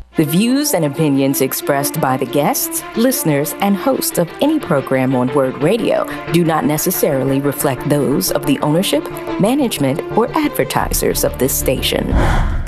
The views and opinions expressed by the guests, listeners, and hosts of any program on Word Radio do not necessarily reflect those of the ownership, management, or advertisers of this station.